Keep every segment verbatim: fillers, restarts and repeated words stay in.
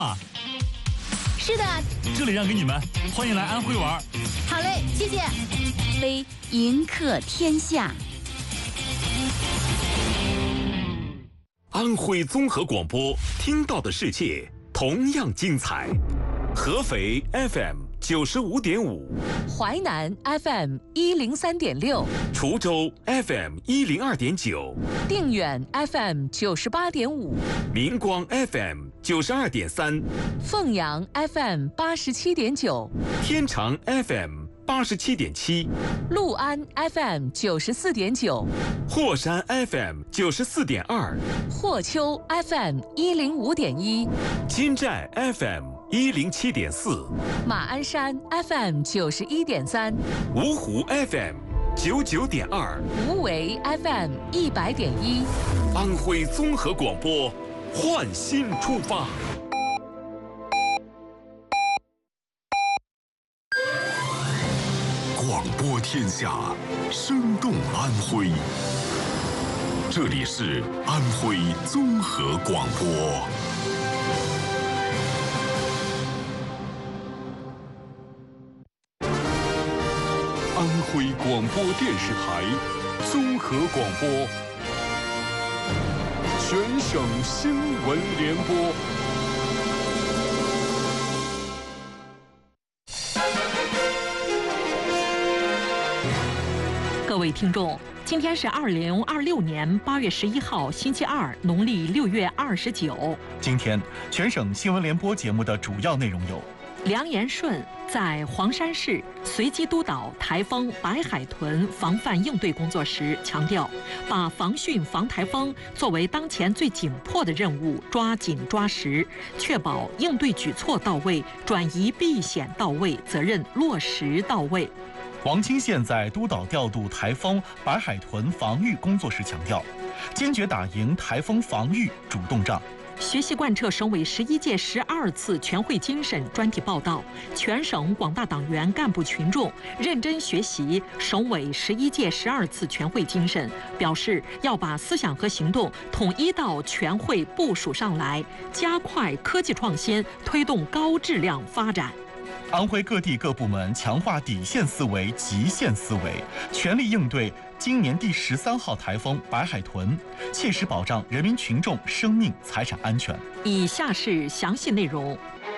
啊， 是的， 这里让给你们，欢迎来安徽玩。 好嘞，谢谢。 为迎客天下。 安徽综合广播，听到的世界同样精彩。合肥 F M 九十五点五， 淮南 F M 一零三点六， 滁州 F M 一零二点九， 定远 F M 九十八点五， 明光 F M 九十二点三， 凤阳 F M 八十七点九， 天长 F M 八十七点七， 六安 F M 九十四点九， 霍山 F M 九十四点二， 霍丘 F M 一零五点一， 金寨 F M 一零七点四， 马鞍山 F M 九十一点三， 芜湖 F M 九九点二， 无为 F M 一百点一， 安徽综合广播，焕新出发。 广播天下，生动安徽。这里是安徽综合广播。安徽广播电视台综合广播，全省新闻联播。 各位听众，今天是二零二六年八月十一号，星期二，农历六月二十九。 今天全省新闻联播节目的主要内容有： 梁延顺在黄山市随机督导台风白海豚防范应对工作时强调，把防汛防台风作为当前最紧迫的任务，抓紧抓实，确保应对举措到位，转移避险到位，责任落实到位。 王清县在督导调度台风白海豚防御工作时强调，坚决打赢台风防御主动仗。 学习贯彻省委十一届十二次全会精神专题报道，全省广大党员干部群众认真学习省委十一届十二次全会精神，表示要把思想和行动统一到全会部署上来，加快科技创新，推动高质量发展。 安徽各地各部门强化底线思维、极限思维，全力应对今年第十三号台风白海豚，切实保障人民群众生命财产安全。 以下是详细内容。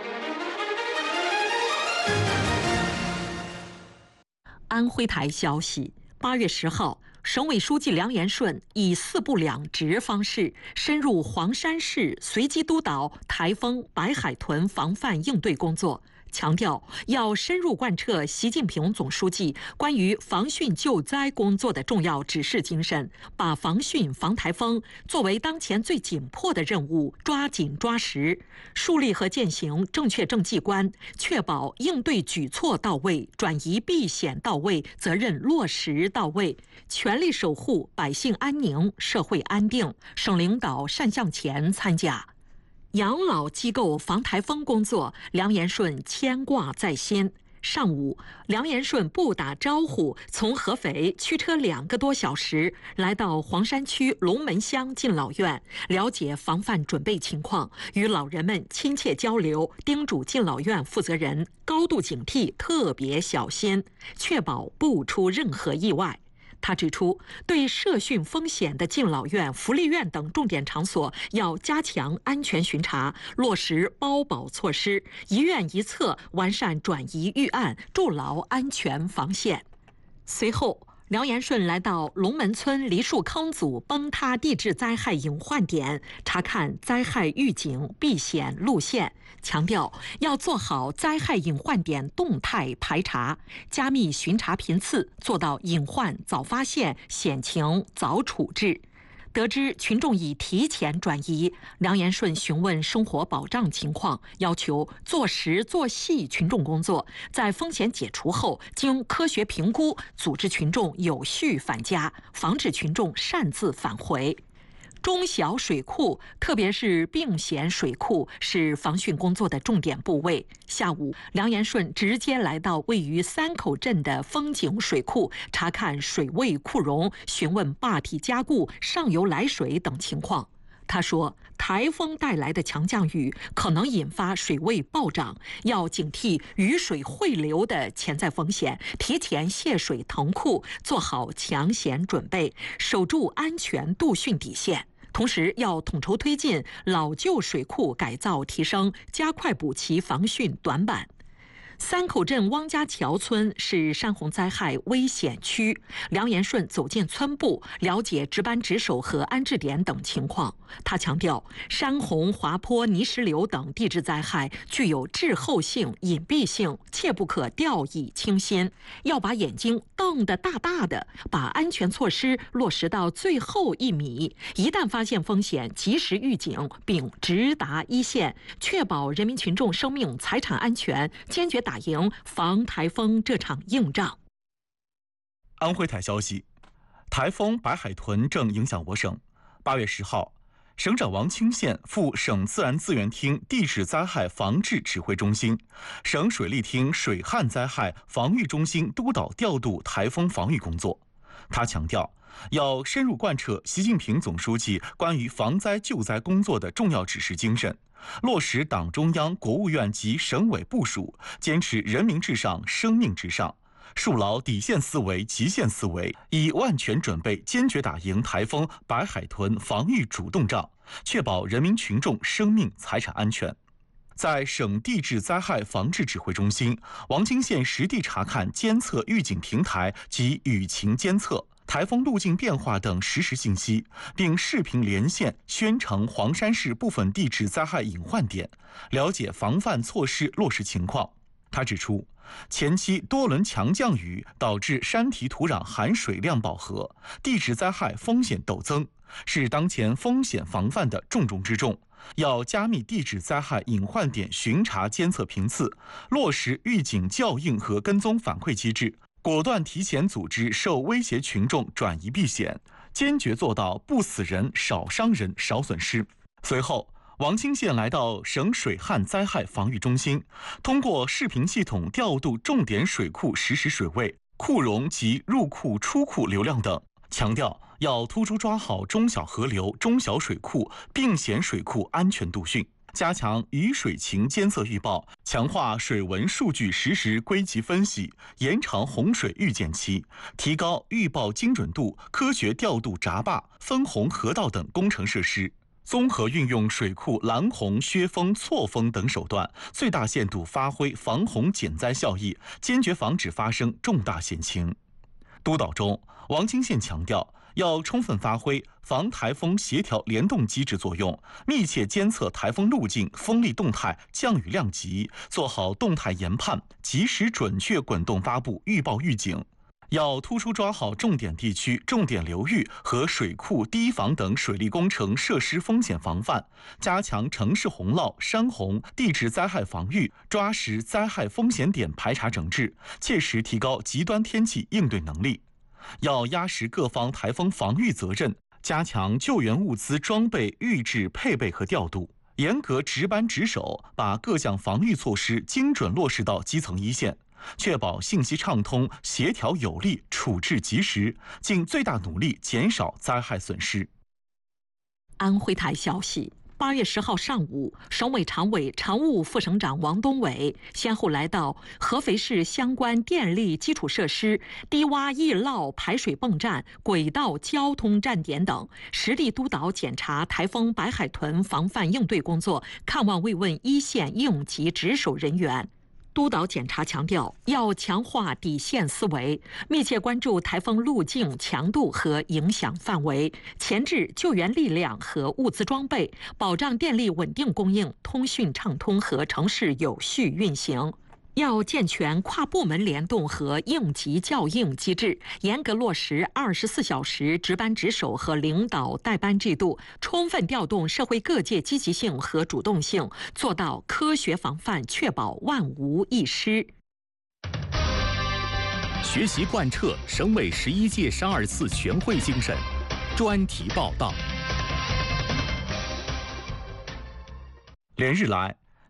安徽台消息，八月十号，省委书记梁延顺以四部两直方式深入黄山市，随机督导台风白海豚防范应对工作。强调要深入贯彻习近平总书记关于防汛救灾工作的重要指示精神，把防汛防台风作为当前最紧迫的任务，抓紧抓实，树立和践行正确政绩观，确保应对举措到位，转移避险到位，责任落实到位，全力守护百姓安宁、社会安定。省领导单向前参加。养老机构防台风工作，梁延顺牵挂在心。上午，梁延顺不打招呼，从合肥驱车两个多小时来到黄山区龙门乡敬老院，了解防范准备情况，与老人们亲切交流，叮嘱敬老院负责人高度警惕，特别小心，确保不出任何意外。他指出，对涉汛风险的敬老院、福利院等重点场所要加强安全巡查，落实包保措施，一院一策，完善转移预案，筑牢安全防线。随后，梁延顺来到龙门村梨树坑组崩塌地质灾害隐患点，查看灾害预警避险路线，强调要做好灾害隐患点动态排查，加密巡查频次，做到隐患早发现、险情早处置。得知群众已提前转移，梁延顺询问生活保障情况，要求做实做细群众工作，在风险解除后，经科学评估，组织群众有序返家，防止群众擅自返回。中小水库，特别是并险水库，是防汛工作的重点部位。下午，梁延顺直接来到位于三口镇的风景水库，查看水位库容，询问坝体加固、上游来水等情况。 他说，台风带来的强降雨可能引发水位暴涨，要警惕雨水汇流的潜在风险，提前泄水腾库，做好抢险准备，守住安全渡汛底线。同时，要统筹推进老旧水库改造提升，加快补齐防汛短板。三口镇汪家桥村是山洪灾害危险区，梁延顺走进村部，了解值班值守和安置点等情况。他强调，山洪、滑坡、泥石流等地质灾害具有滞后性、隐蔽性，切不可掉以轻心，要把眼睛瞪得大大的，把安全措施落实到最后一米。一旦发现风险，及时预警并直达一线，确保人民群众生命财产安全，坚决打赢防台风这场硬仗。 安徽台消息，台风白海豚正影响我省。八月十号，省长王清县赴省自然资源厅地质灾害防治指挥中心、省水利厅水旱灾害防御中心督导调度台风防御工作。他强调，要深入贯彻习近平总书记关于防灾救灾工作的重要指示精神，落实党中央、国务院及省委部署，坚持人民至上、生命至上，树牢底线思维、极限思维，以万全准备坚决打赢台风白海豚防御主动仗，确保人民群众生命财产安全。在省地质灾害防治指挥中心，王清县实地查看监测预警平台及雨情监测、台风路径变化等实时信息，并视频连线宣城、黄山市部分地质灾害隐患点，了解防范措施落实情况。他指出，前期多轮强降雨导致山体土壤含水量饱和，地质灾害风险陡增，是当前风险防范的重中之重。要加密地质灾害隐患点巡查监测频次，落实预警校应和跟踪反馈机制，果断提前组织受威胁群众转移避险，坚决做到不死人、少伤人、少损失。随后，王清县来到省水旱灾害防御中心，通过视频系统调度重点水库实时水位、库容及入库出库流量等，强调要突出抓好中小河流、中小水库、并险水库安全渡汛，加强雨水情监测预报，强化水文数据实时归集分析，延长洪水预见期，提高预报精准度，科学调度闸坝、分洪河道等工程设施，综合运用水库拦洪、削峰、错峰等手段，最大限度发挥防洪减灾效益，坚决防止发生重大险情。督导中，王清县强调，要充分发挥防台风协调联动机制作用，密切监测台风路径、风力动态、降雨量级，做好动态研判，及时准确滚动发布预报预警。要突出抓好重点地区、重点流域和水库堤防等水利工程设施风险防范，加强城市洪涝、山洪、地质灾害防御，抓实灾害风险点排查整治，切实提高极端天气应对能力。要压实各方台风防御责任，加强救援物资装备预制配备和调度，严格值班值守，把各项防御措施精准落实到基层一线，确保信息畅通、协调有力、处置及时，尽最大努力减少灾害损失。 安徽台消息，八月十号上午，省委常委、常务副省长王东伟先后来到合肥市相关电力基础设施、低洼易涝排水泵站、轨道交通站点等，实地督导检查台风白海豚防范应对工作，看望慰问一线应急值守人员。督导检查强调，要强化底线思维，密切关注台风路径、强度和影响范围，前置救援力量和物资装备，保障电力稳定供应、通讯畅通和城市有序运行。要健全跨部门联动和应急校应机制，严格落实二十四小时值班值守和领导带班制度，充分调动社会各界积极性和主动性，做到科学防范，确保万无一失。 学习贯彻省委十一届十二次全会精神，专题报道。 连日来，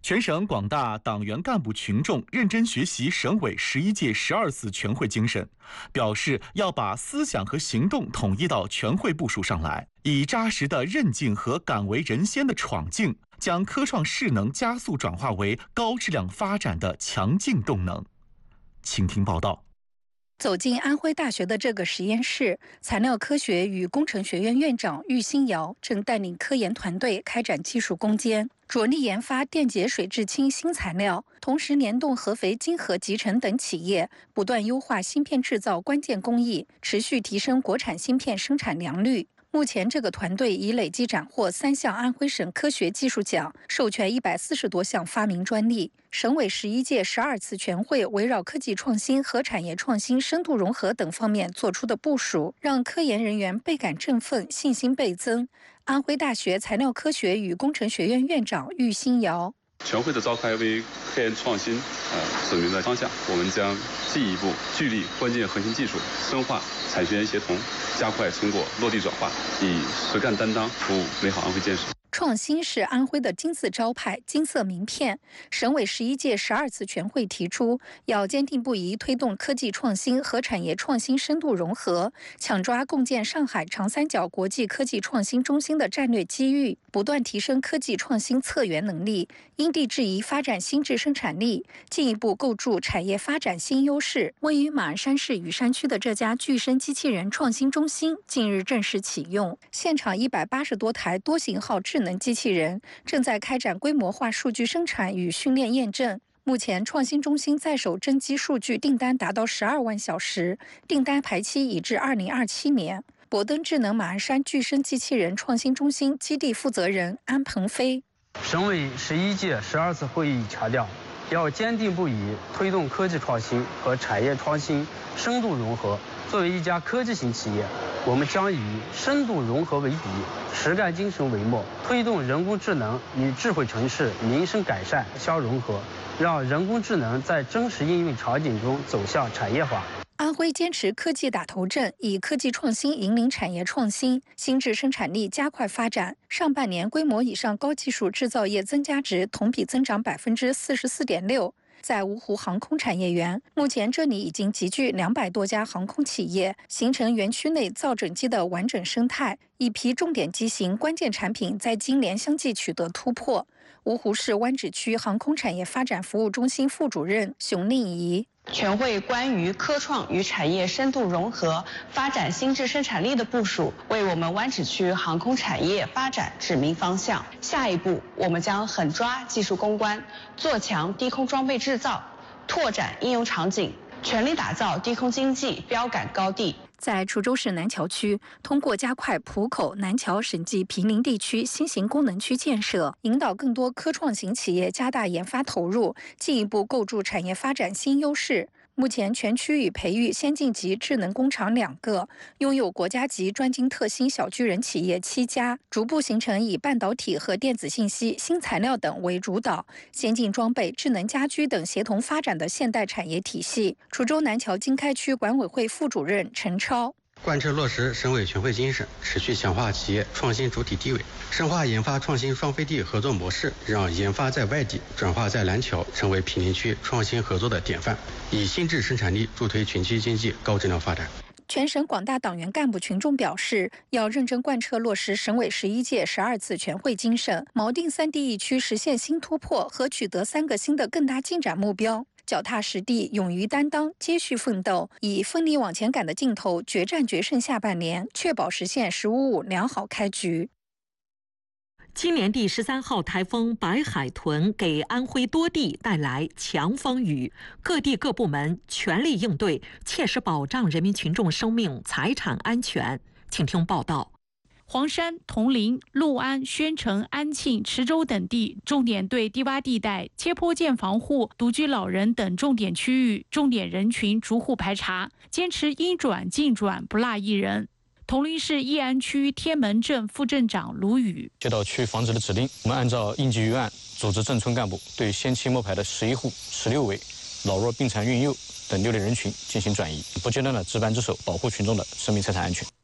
全省广大党员干部群众认真学习省委十一届十二次全会精神，表示要把思想和行动统一到全会部署上来，以扎实的韧劲和敢为人先的闯劲，将科创势能加速转化为高质量发展的强劲动能。请听报道。 走进安徽大学的这个实验室，材料科学与工程学院院长郁新尧正带领科研团队开展技术攻坚，着力研发电解水制氢新材料，同时联动合肥金河集成等企业，不断优化芯片制造关键工艺，持续提升国产芯片生产良率。目前，这个团队已累计斩获三项安徽省科学技术奖，授权一百四十多项发明专利。省委十一届十二次全会围绕科技创新和产业创新深度融合等方面做出的部署，让科研人员倍感振奋，信心倍增。安徽大学材料科学与工程学院院长郁新尧。 全会的召开为科研创新呃指明了方向，我们将进一步聚力关键核心技术，深化产学研协同，加快成果落地转化，以实干担当服务美好安徽建设。 创新是安徽的金字招牌、金色名片。省委十一届十二次全会提出，要坚定不移推动科技创新和产业创新深度融合，抢抓共建上海长三角国际科技创新中心的战略机遇，不断提升科技创新策源能力，因地制宜发展新质生产力，进一步构筑产业发展新优势。位于马鞍山市雨山区的这家具身机器人创新中心近日正式启用，现场一百八十多台多型号智能机器人正在开展规模化数据生产与训练验证。目前，创新中心在手真机数据订单达到十二万小时，订单排期已至二零二七年。博登智能马鞍山具身机器人创新中心基地负责人安鹏飞： 省委十一届十二次会议强调，要坚定不移推动科技创新和产业创新深度融合。作为一家科技型企业，我们将以深度融合为底，实干精神为墨，推动人工智能与智慧城市民生改善相融合，让人工智能在真实应用场景中走向产业化。 安徽坚持科技打头阵，以科技创新引领产业创新，新质生产力加快发展。上半年规模以上高技术制造业增加值同比增长百分之四十四点六。在芜湖航空产业园，目前这里已经集聚两百多家航空企业，形成园区内造整机的完整生态。一批重点机型关键产品在今年相继取得突破。芜湖市湾仔区航空产业发展服务中心副主任熊令怡： 全会关于科创与产业深度融合、发展新质生产力的部署，为我们湾仔区航空产业发展指明方向。下一步，我们将狠抓技术攻关，做强低空装备制造，拓展应用场景，全力打造低空经济标杆高地。在滁州市南桥区，通过加快浦口、南桥、审计、毗邻地区新型功能区建设，引导更多科创型企业加大研发投入，进一步构筑产业发展新优势。目前，全区已培育先进级智能工厂两个，拥有国家级专精特新小巨人企业七家，逐步形成以半导体和电子信息、新材料等为主导，先进装备、智能家居等协同发展的现代产业体系。滁州南桥经开区管委会副主任陈超： 贯彻落实省委全会精神，持续强化企业创新主体地位，深化研发创新双飞地合作模式，让研发在外地转化在南桥，成为毗邻区创新合作的典范，以新质生产力助推全区经济高质量发展。全省广大党员干部群众表示，要认真贯彻落实省委十一届十二次全会精神，锚定三地一区实现新突破和取得三个新的更大进展目标。脚踏实地，勇于担当，接续奋斗，以奋力往前赶的劲头，决战决胜下半年，确保实现“十五五”良好开局。 今年第十三号台风白海豚给安徽多地带来强风雨，各地各部门全力应对，切实保障人民群众生命财产安全。请听报道。 黄山、铜陵、六安、宣城、安庆、池州等地重点对低洼地带、切坡建房户、独居老人等重点区域、重点人群逐户排查，坚持应转尽转，不落一人。铜陵市义安区天门镇副镇长卢宇： 接到区防治的指令，我们按照应急预案，组织镇村干部对先期摸排的十一户、十六位老弱病残孕幼等六类人群进行转移，不间断的值班值守，保护群众的生命财产安全。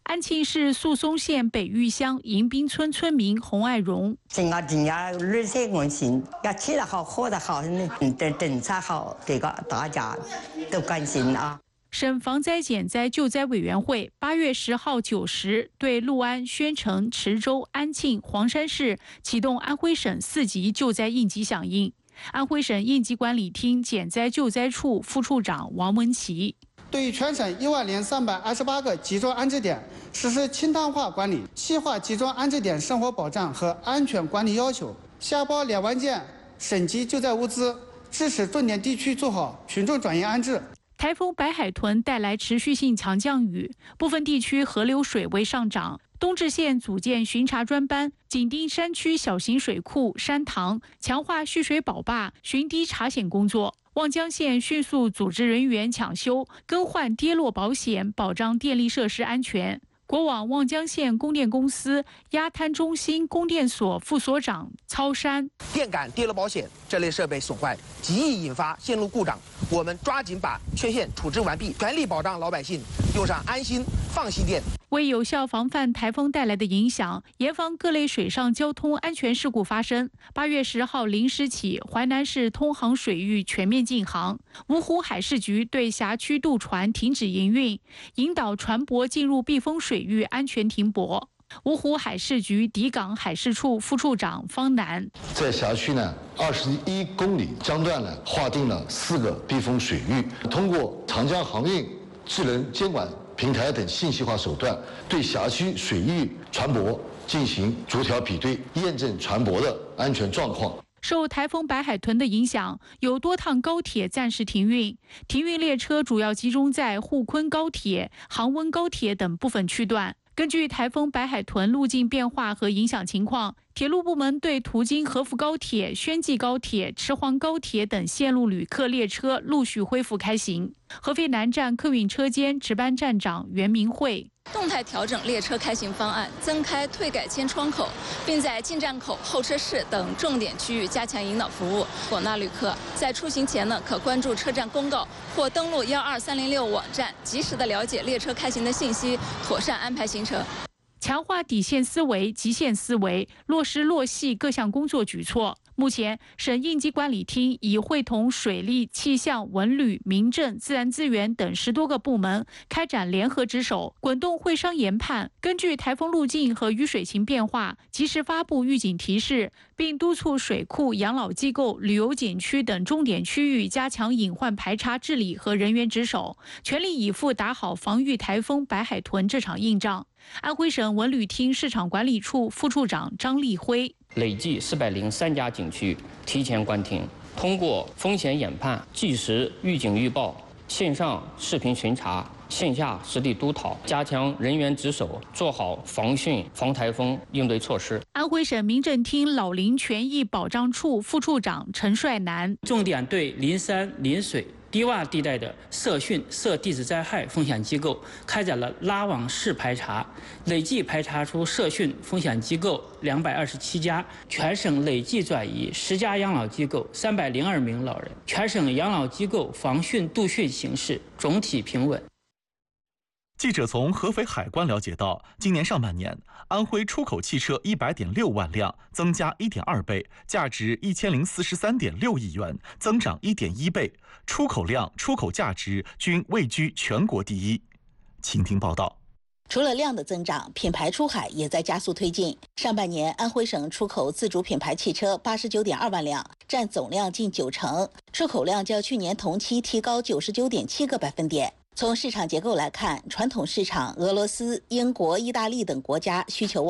安庆市宿松县北峪乡迎宾村村民洪爱荣， 整个人家热菜安心，要吃得好，喝得好，政政策好，这个大家都关心啊。 省防灾减灾救灾委员会八月十号九时对六安、宣城、池州、安庆、黄山市启动安徽省四级救灾应急响应。安徽省应急管理厅减灾救灾处副处长王文琪， 对于全省一万零三百二十八个集中安置点实施清汤化管理，细化集中安置点生活保障和安全管理要求，下拨两万件省级救灾物资，支持重点地区做好群众转移安置。 台风白海豚带来持续性强降雨，部分地区河流水位上涨。东至县组建巡查专班，紧盯山区小型水库、山塘，强化蓄水保坝、巡堤查险工作。望江县迅速组织人员抢修、更换跌落保险，保障电力设施安全。国网望江县供电公司压滩中心供电所副所长操山， 电杆跌落保险这类设备损坏，极易引发线路故障，我们抓紧把缺陷处置完毕，全力保障老百姓用上安心放心电。 为有效防范台风带来的影响，严防各类水上交通安全事故发生，八月十号零时起，淮南市通航水域全面禁航。芜湖海事局对辖区渡船停止营运，引导船舶进入避风水域安全停泊。芜湖海事局底港海事处副处长方楠， 在辖区呢二十一公里江段呢划定了四个避风水域，通过长江航运智能监管平台等信息化手段，对辖区水域船舶进行逐条比对，验证船舶的安全状况。 受台风白海豚的影响，有多趟高铁暂时停运，停运列车主要集中在沪昆高铁、杭温高铁等部分区段。根据台风白海豚路径变化和影响情况，铁路部门对途经合福高铁、宣济高铁、池黄高铁等线路旅客列车陆续恢复开行。合肥南站客运车间值班站长袁明慧， 动态调整列车开行方案，增开退改签窗口，并在进站口、候车室等重点区域加强引导服务。广大旅客在出行前呢，可关注车站公告或登录幺二三零六网站，及时的了解列车开行的信息，妥善安排行程。 强化底线思维、极限思维，落实落细各项工作举措。目前，省应急管理厅已会同水利、气象、文旅、民政、自然资源等十多个部门开展联合值守、滚动会商研判，根据台风路径和雨水情变化，及时发布预警提示，并督促水库、养老机构、旅游景区等重点区域加强隐患排查治理和人员值守，全力以赴打好防御台风白海豚这场硬仗。安徽省文旅厅市场管理处副处长张立辉， 累计四百零三家景区提前关停，通过风险研判、即时预警预报、线上视频巡查、线下实地督导，加强人员值守，做好防汛、防台风应对措施。 安徽省民政厅老龄权益保障处副处长陈帅南， 重点对临山临水低洼地带的涉汛、涉地质灾害风险机构开展了拉网式排查，累计排查出涉汛风险机构两百二十七家，全省累计转移十家养老机构三百零二名老人，全省养老机构防汛度汛形势总体平稳。 记者从合肥海关了解到，今年上半年，安徽出口汽车一百点六万辆，增加一点二倍，价值一千零四十三点六亿元，增长一点一倍，出口量、出口价值均位居全国第一。请听报道。 除了量的增长，品牌出海也在加速推进。上半年，安徽省出口自主品牌汽车八十九点二万辆，占总量近九成，出口量较去年同期提高九十九点七个百分点。从市场结构来看，传统市场俄罗斯、英国、意大利等国家需求